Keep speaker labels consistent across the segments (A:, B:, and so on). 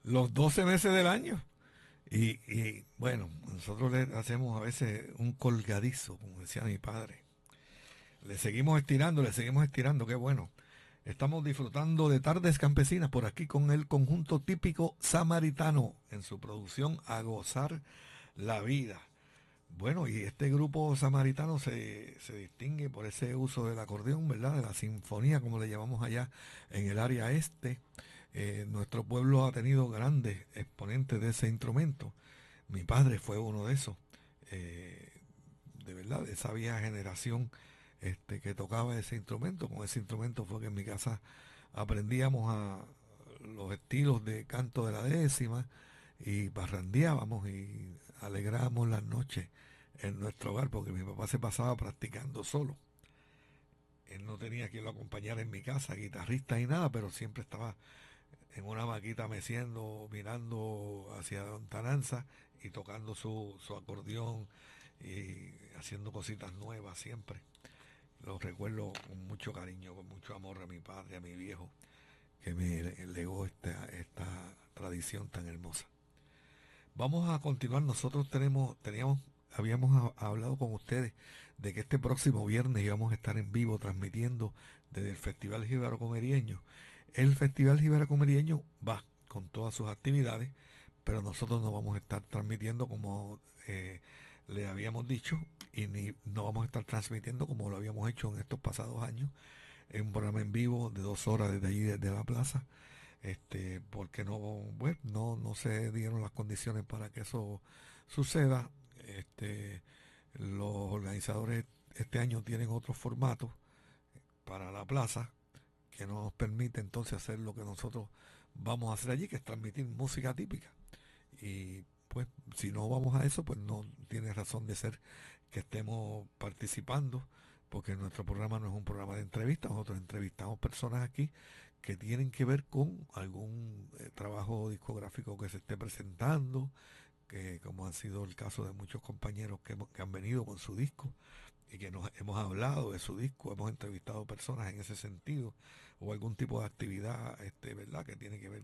A: los 12 meses del año. Bueno, nosotros le hacemos a veces un colgadizo, como decía mi padre. Le seguimos estirando, qué bueno. Estamos disfrutando de Tardes Campesinas por aquí con el conjunto típico samaritano en su producción A Gozar la Vida. Bueno, y este grupo samaritano se distingue por ese uso del acordeón, ¿verdad? De la sinfonía, como le llamamos allá en el área este. Nuestro pueblo ha tenido grandes exponentes de ese instrumento. Mi padre fue uno de esos, eh, de verdad, de esa vieja generación que tocaba ese instrumento. Con ese instrumento fue que en mi casa aprendíamos a los estilos de canto de la décima y parrandeábamos y alegrábamos las noches en nuestro hogar porque mi papá se pasaba practicando solo. Él no tenía quien lo acompañara en mi casa, guitarrista y nada, pero siempre estaba en una maquita meciendo, mirando hacia lontananza y tocando su acordeón y haciendo cositas nuevas siempre. Lo recuerdo con mucho cariño, con mucho amor a mi padre, a mi viejo, que me legó esta tradición tan hermosa. Vamos a continuar. Nosotros habíamos hablado con ustedes de que este próximo viernes íbamos a estar en vivo transmitiendo desde el Festival Jíbaro Comerieño. El Festival Jíbaro Comerieño va con todas sus actividades, pero nosotros no vamos a estar transmitiendo como le habíamos dicho y ni no vamos a estar transmitiendo como lo habíamos hecho en estos pasados años, en un programa en vivo de 2 horas desde allí, desde la plaza, porque no, bueno, no se dieron las condiciones para que eso suceda. Este, los organizadores este año tienen otros formatos para la plaza que no nos permite entonces hacer lo que nosotros vamos a hacer allí, que es transmitir música típica. Y pues si no vamos a eso, pues no tiene razón de ser que estemos participando, porque nuestro programa no es un programa de entrevistas. Nosotros entrevistamos personas aquí que tienen que ver con algún trabajo discográfico que se esté presentando, que como ha sido el caso de muchos compañeros que han venido con su disco y que nos hemos hablado de su disco, hemos entrevistado personas en ese sentido, o algún tipo de actividad, ¿verdad?, que tiene que ver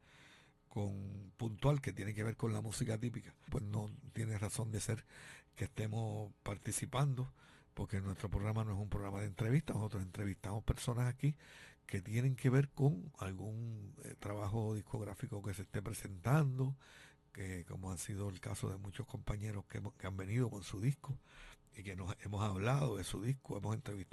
A: con puntual, que tiene que ver con la música típica. Pues no tiene razón de ser que estemos participando, porque nuestro programa no es un programa de entrevistas. Nosotros entrevistamos personas aquí que tienen que ver con algún trabajo discográfico que se esté presentando, que como ha sido el caso de muchos compañeros que han venido con su disco y que nos hemos hablado de su disco, hemos entrevistado